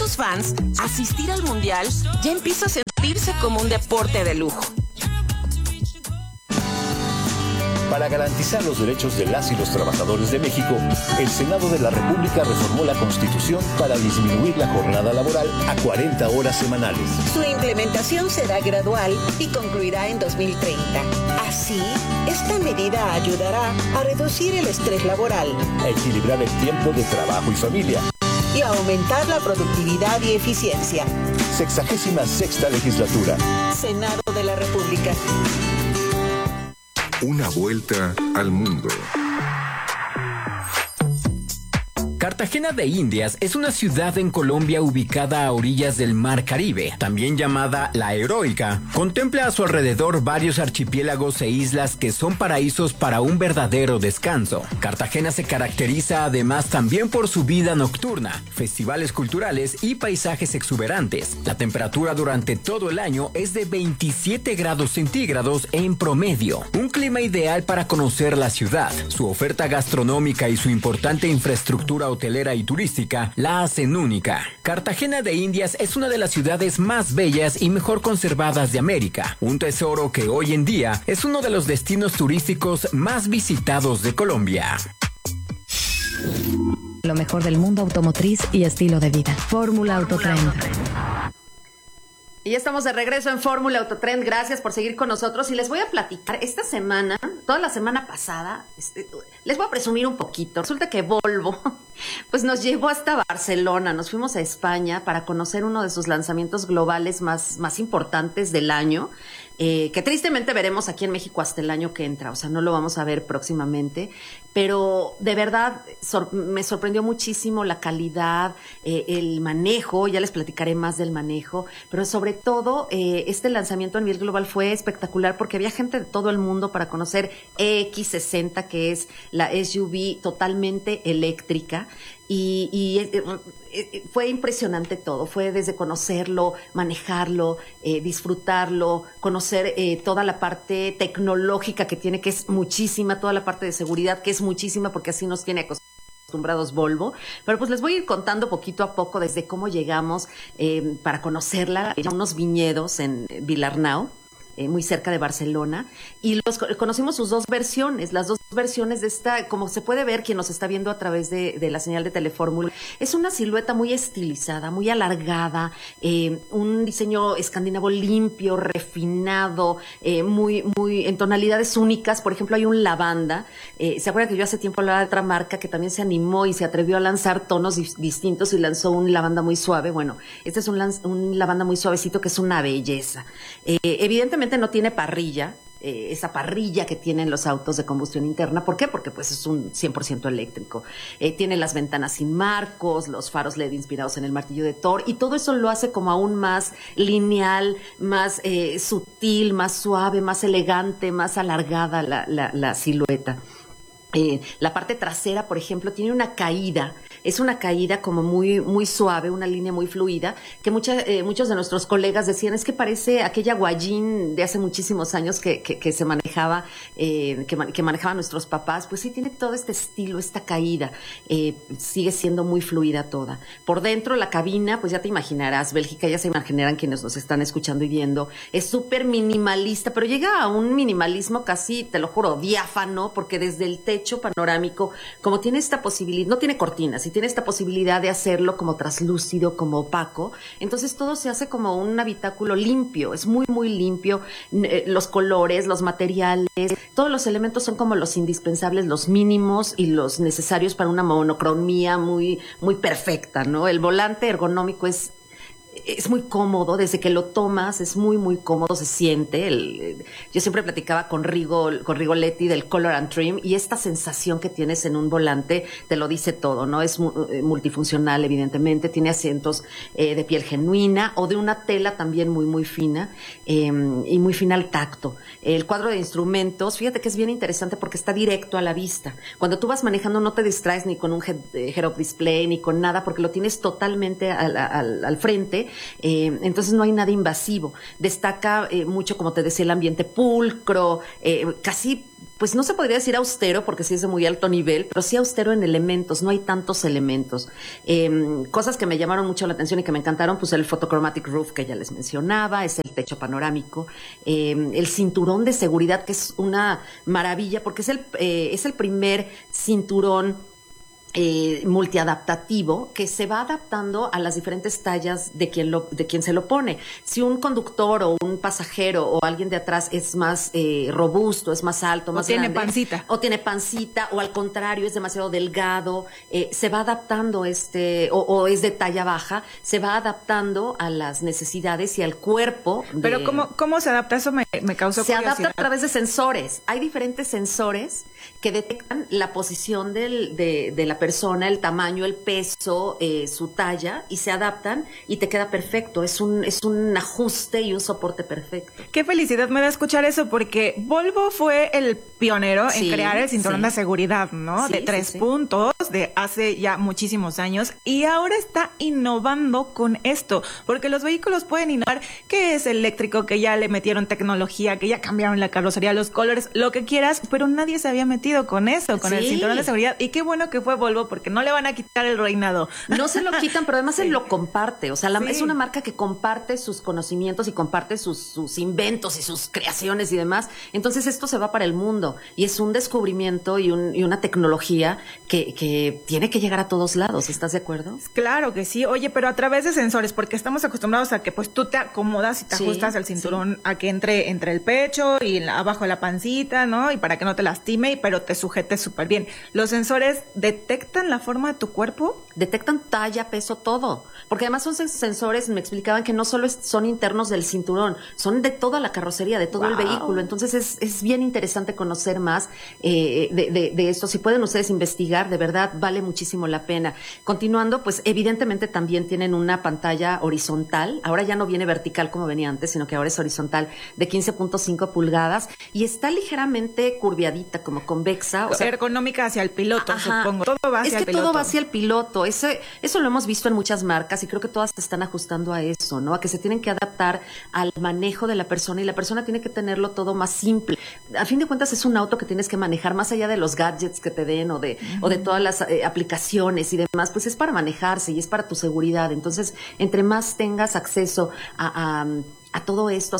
muchos fans, asistir al Mundial ya empieza a sentirse como un deporte de lujo. Para garantizar los derechos de las y los trabajadores de México, el Senado de la República reformó la Constitución para disminuir la jornada laboral a 40 horas semanales. Su implementación será gradual y concluirá en 2030. Así, esta medida ayudará a reducir el estrés laboral, a equilibrar el tiempo de trabajo y familia y a aumentar la productividad y eficiencia. 66ª legislatura. Senado de la República. Una vuelta al mundo. Cartagena de Indias es una ciudad en Colombia ubicada a orillas del Mar Caribe, también llamada La Heroica. Contempla a su alrededor varios archipiélagos e islas que son paraísos para un verdadero descanso. Cartagena se caracteriza además también por su vida nocturna, festivales culturales y paisajes exuberantes. La temperatura durante todo el año es de 27 grados centígrados en promedio. Un clima ideal para conocer la ciudad. Su oferta gastronómica y su importante infraestructura hotelera y turística la hacen única. Cartagena de Indias es una de las ciudades más bellas y mejor conservadas de América, un tesoro que hoy en día es uno de los destinos turísticos más visitados de Colombia. Lo mejor del mundo automotriz y estilo de vida. Fórmula Autotrend. Y ya estamos de regreso en Fórmula Autotrend. Gracias por seguir con nosotros. Y les voy a platicar esta semana, toda la semana pasada, les voy a presumir un poquito. Resulta que Volvo, pues nos llevó hasta Barcelona. Nos fuimos a España para conocer uno de sus lanzamientos globales más importantes del año. Que tristemente veremos aquí en México hasta el año que entra, o sea, no lo vamos a ver próximamente, pero de verdad me sorprendió muchísimo la calidad, el manejo, ya les platicaré más del manejo, pero sobre todo este lanzamiento a nivel global fue espectacular porque había gente de todo el mundo para conocer EX60, que es la SUV totalmente eléctrica. Y fue impresionante todo, fue desde conocerlo, manejarlo, disfrutarlo, conocer toda la parte tecnológica que tiene, que es muchísima, toda la parte de seguridad, que es muchísima, porque así nos tiene acostumbrados Volvo. Pero pues les voy a ir contando poquito a poco desde cómo llegamos para conocerla, unos viñedos en Vilarnau, muy cerca de Barcelona, y conocimos sus dos versiones, las dos versiones de esta, como se puede ver quien nos está viendo a través de la señal de Telefórmula, es una silueta muy estilizada, muy alargada, un diseño escandinavo limpio, refinado, muy en tonalidades únicas. Por ejemplo, hay un lavanda, ¿se acuerdan que yo hace tiempo hablaba de otra marca que también se animó y se atrevió a lanzar tonos distintos y lanzó un lavanda muy suave? Bueno, este es un lavanda muy suavecito que es una belleza. Evidentemente no tiene parrilla, esa parrilla que tienen los autos de combustión interna. ¿Por qué? Porque pues es un 100% eléctrico. Tiene las ventanas sin marcos, los faros LED inspirados en el martillo de Thor, y todo eso lo hace como aún más lineal, más sutil, más suave, más elegante, más alargada la silueta. La parte trasera, por ejemplo, tiene una caída, es una caída como muy suave, una línea muy fluida, que muchos de nuestros colegas decían, es que parece aquella Guayín de hace muchísimos años que se manejaba, que manejaban nuestros papás. Pues sí, tiene todo este estilo, esta caída, sigue siendo muy fluida toda. Por dentro, la cabina, pues ya te imaginarás, Bélgica, ya se imaginarán quienes nos están escuchando y viendo, es súper minimalista, pero llega a un minimalismo casi, te lo juro, diáfano, porque desde el techo panorámico, como tiene esta posibilidad, no tiene cortinas y tiene esta posibilidad de hacerlo como traslúcido, como opaco, entonces todo se hace como un habitáculo limpio, es muy limpio, los colores, los materiales, todos los elementos son como los indispensables, los mínimos y los necesarios para una monocromía muy perfecta, ¿no? El volante ergonómico es muy cómodo, desde que lo tomas es muy cómodo, se siente. Yo siempre platicaba con Rigoletti del Color and Trim, y esta sensación que tienes en un volante te lo dice todo, ¿no? Es multifuncional, evidentemente, tiene asientos de piel genuina o de una tela también muy fina, y muy fina al tacto. El cuadro de instrumentos, fíjate que es bien interesante porque está directo a la vista. Cuando tú vas manejando no te distraes ni con un head-up display ni con nada, porque lo tienes totalmente al frente. Entonces no hay nada invasivo. Destaca mucho, como te decía, el ambiente pulcro, casi pues no se podría decir austero porque sí es de muy alto nivel, pero sí austero en elementos, no hay tantos elementos. Cosas que me llamaron mucho la atención y que me encantaron, pues el photochromatic roof que ya les mencionaba, es el techo panorámico, el cinturón de seguridad, que es una maravilla porque es el primer cinturón multiadaptativo que se va adaptando a las diferentes tallas de quien se lo pone. Si un conductor o un pasajero o alguien de atrás es más robusto, es más alto, más grande, o tiene pancita, o al contrario es demasiado delgado, se va adaptando o es de talla baja, se va adaptando a las necesidades y al cuerpo. Pero ¿cómo se adapta? Eso me causó curiosidad. Se adapta a través de sensores. Hay diferentes sensores que detectan la posición de la persona, el tamaño, el peso, su talla, y se adaptan y te queda perfecto. Es un ajuste y un soporte perfecto. Qué felicidad me da escuchar eso, porque Volvo fue el pionero en crear el cinturón de seguridad, ¿no? De 3 puntos, de hace ya muchísimos años, y ahora está innovando con esto, porque los vehículos pueden innovar, que es eléctrico, que ya le metieron tecnología, que ya cambiaron la carrocería, los colores, lo que quieras, pero nadie se había metido con eso, con el cinturón de seguridad, y qué bueno que fue Volvo, porque no le van a quitar el reinado. No se lo quitan, pero además él lo comparte, o sea, es una marca que comparte sus conocimientos y comparte sus inventos y sus creaciones y demás, entonces esto se va para el mundo, y es un descubrimiento y una tecnología que tiene que llegar a todos lados, ¿estás de acuerdo? Claro que sí, oye, pero a través de sensores, porque estamos acostumbrados a que pues tú te acomodas y te ajustas el cinturón a que entre el pecho y abajo de la pancita, ¿no? Y para que no te lastime, pero te sujete súper bien. ¿Los sensores detectan la forma de tu cuerpo? Detectan talla, peso, todo. Porque además son sensores, me explicaban que no solo son internos del cinturón, son de toda la carrocería, de todo el vehículo. Entonces es bien interesante conocer más de esto. Si pueden ustedes investigar, de verdad vale muchísimo la pena. Continuando, pues evidentemente también tienen una pantalla horizontal. Ahora ya no viene vertical como venía antes, sino que ahora es horizontal, de 15.5 pulgadas y está ligeramente curviadita, como convexa. O sea, ergonómica hacia el piloto, supongo. Todo va hacia el piloto. Todo va hacia el piloto. Eso lo hemos visto en muchas marcas y creo que todas se están ajustando a eso, ¿no? A que se tienen que adaptar al manejo de la persona y la persona tiene que tenerlo todo más simple. A fin de cuentas es un auto que tienes que manejar más allá de los gadgets que te den o de todas las aplicaciones y demás, pues es para manejarse y es para tu seguridad. Entonces, entre más tengas acceso a todo esto, a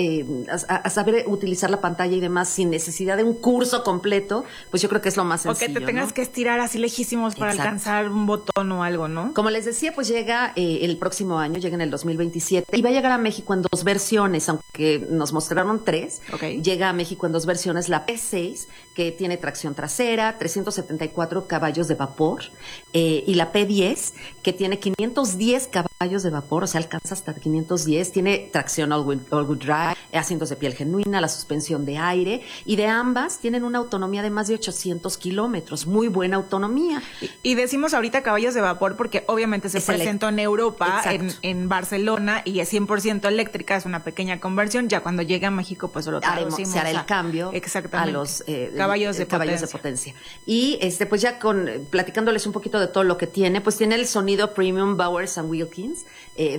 saber utilizar la pantalla y demás sin necesidad de un curso completo, pues yo creo que es lo más sencillo. O que te tengas que estirar así lejísimos para alcanzar un botón o algo, ¿no? Como les decía, pues llega el próximo año, llega en el 2027 y va a llegar a México en 2 versiones, aunque nos mostraron 3. Llega a México en 2 versiones, la P6, que tiene tracción trasera, 374 caballos de vapor, y la P10, que tiene 510 caballos de vapor, o sea, alcanza hasta 510, tiene tracción all-wheel drive, asientos de piel genuina, la suspensión de aire, y de ambas tienen una autonomía de más de 800 kilómetros, muy buena autonomía. Y decimos ahorita caballos de vapor porque obviamente se presentó en Europa, en Barcelona, y es 100% eléctrica, es una pequeña conversión, ya cuando llegue a México pues lo traducimos. Se hará el cambio a los caballos de potencia. Y pues ya platicándoles un poquito de todo lo que tiene, pues tiene el sonido Premium Bowers & Wilkins, de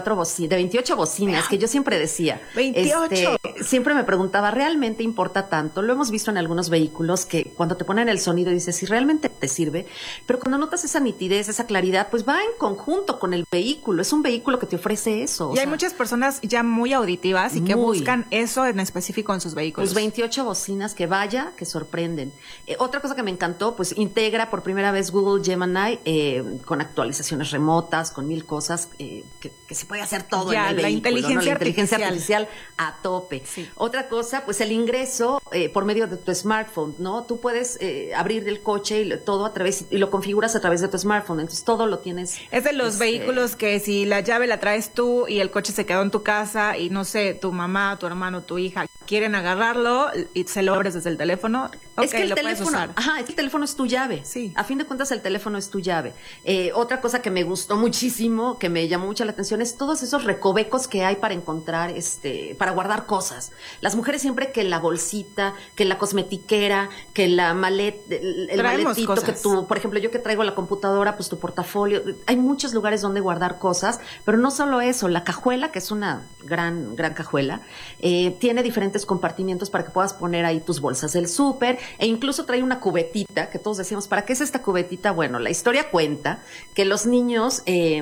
28 bocinas, que yo siempre decía. 28. Siempre me preguntaba, ¿realmente importa tanto? Lo hemos visto en algunos vehículos que cuando te ponen el sonido dices, si realmente te sirve, pero cuando notas esa nitidez, esa claridad, pues va en conjunto con el vehículo. Es un vehículo que te ofrece eso. Y hay muchas personas ya muy auditivas y que buscan eso en específico en sus vehículos. Pues 28 bocinas que sorprenden. Otra cosa que me encantó, pues integra por primera vez Google Gemini con actualizaciones remotas, con 1000 cosas que se puede hacer todo en el vehículo. La inteligencia artificial a tope. Sí. Otra cosa, pues el ingreso por medio de tu smartphone, ¿no? Tú puedes abrir el coche y todo a través, y lo configuras a través de tu smartphone, entonces todo lo tienes. Es de los vehículos que si la llave la traes tú y el coche se quedó en tu casa y no sé, tu mamá, tu hermano, tu hija quieren agarrarlo y se lo abres desde el teléfono, es que el teléfono, el teléfono es tu llave. Sí. A fin de cuentas el teléfono es tu llave. Otra cosa que me gustó muchísimo, que me llamó mucho la atención, es todos esos recovecos que hay para encontrar, para guardar cosas. Las mujeres siempre que la bolsita, que la cosmetiquera, que la el maletito, cosas. Que tú, por ejemplo, yo que traigo la computadora, pues tu portafolio. Hay muchos lugares donde guardar cosas, pero no solo eso, la cajuela, que es una gran cajuela, tiene diferentes diferentes compartimientos para que puedas poner ahí tus bolsas del súper, e incluso trae una cubetita, que todos decíamos, ¿para qué es esta cubetita? Bueno, la historia cuenta que los niños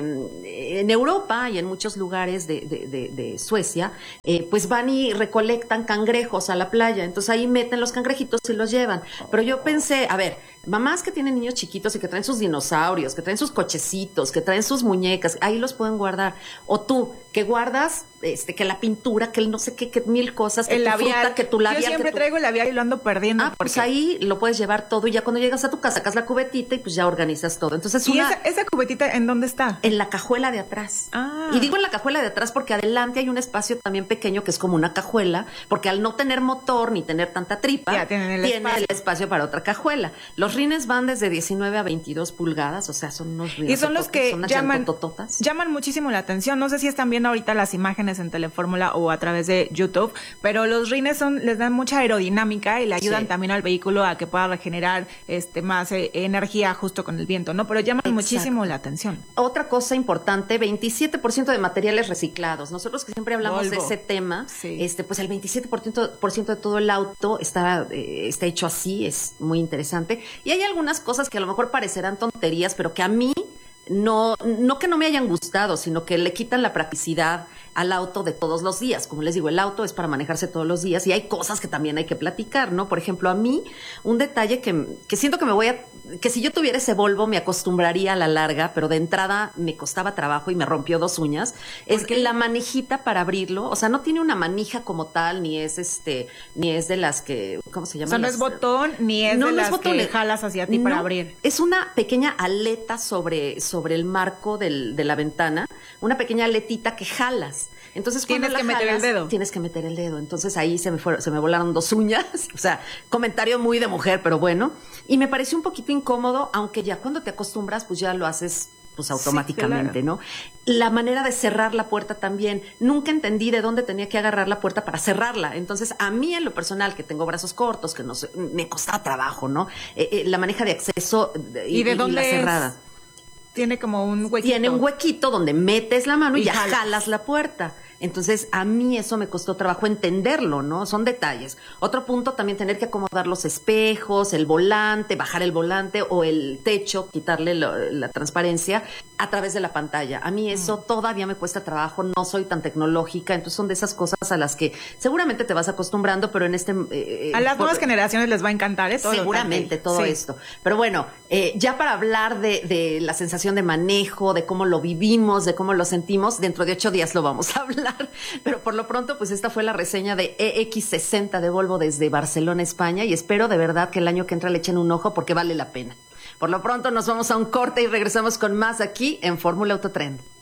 en Europa y en muchos lugares de Suecia, pues van y recolectan cangrejos a la playa, entonces ahí meten los cangrejitos y los llevan. Pero yo pensé, a ver, mamás que tienen niños chiquitos y que traen sus dinosaurios, que traen sus cochecitos, que traen sus muñecas, ahí los pueden guardar. O tú, que guardas que la pintura, que el no sé qué, que mil cosas, que el tu labial, fruta, que tu labial. Yo siempre traigo el labial y lo ando perdiendo. Pues ahí lo puedes llevar todo y ya cuando llegas a tu casa sacas la cubetita y pues ya organizas todo. Entonces, ¿y esa cubetita en dónde está? En la cajuela de atrás. Y digo en la cajuela de atrás porque adelante hay un espacio también pequeño que es como una cajuela, porque al no tener motor ni tener tanta tripa, ya tiene el espacio para otra cajuela. Los rines van desde 19 a 22 pulgadas, o sea, son unos rines. Y son los que llaman muchísimo la atención. No sé si están viendo ahorita las imágenes en Telefórmula o a través de YouTube, pero los rines les dan mucha aerodinámica y le ayudan también al vehículo a que pueda regenerar más energía justo con el viento, ¿no? Pero llaman muchísimo la atención. Otra cosa importante, 27% de materiales reciclados. Nosotros que siempre hablamos de ese tema, pues el 27% de todo el auto está hecho así, es muy interesante. Y hay algunas cosas que a lo mejor parecerán tonterías, pero que a mí no que no me hayan gustado, sino que le quitan la practicidad al auto de todos los días. Como les digo, el auto es para manejarse todos los días y hay cosas que también hay que platicar, ¿no? Por ejemplo, a mí, un detalle que siento que si yo tuviera ese Volvo me acostumbraría a la larga, pero de entrada me costaba trabajo y me rompió 2 uñas, es que la manijita para abrirlo, o sea, no tiene una manija como tal, ni es de las que, ¿cómo se llama? O sea, no es botón, ni es de las que jalas hacia ti para abrir. Es una pequeña aleta sobre el marco de la ventana, una pequeña aletita que jalas. Entonces, cuando tienes que meter el dedo. Tienes que meter el dedo. Entonces ahí se me volaron 2 uñas. O sea, comentario muy de mujer, pero bueno. Y me pareció un poquito incómodo, aunque ya cuando te acostumbras, pues ya lo haces pues automáticamente, ¿no? La manera de cerrar la puerta también. Nunca entendí de dónde tenía que agarrar la puerta para cerrarla. Entonces, a mí en lo personal, que tengo brazos cortos, que no sé, me costaba trabajo, ¿no? La maneja de acceso y de dónde la cerrada. Tiene como un huequito. Tiene un huequito donde metes la mano y ya jalas la puerta. Entonces, a mí eso me costó trabajo entenderlo, ¿no? Son detalles. Otro punto, también tener que acomodar los espejos, el volante, bajar el volante o el techo, quitarle la transparencia a través de la pantalla. A mí eso todavía me cuesta trabajo, no soy tan tecnológica, entonces son de esas cosas a las que seguramente te vas acostumbrando, pero en a las nuevas generaciones les va a encantar, ¿eh? Seguramente todo esto. Pero bueno, ya para hablar de la sensación de manejo, de cómo lo vivimos, de cómo lo sentimos, dentro de 8 días lo vamos a hablar. Pero por lo pronto, pues esta fue la reseña de EX60 de Volvo desde Barcelona, España, y espero de verdad que el año que entra le echen un ojo porque vale la pena. Por lo pronto nos vamos a un corte y regresamos con más aquí en Fórmula Autotrend.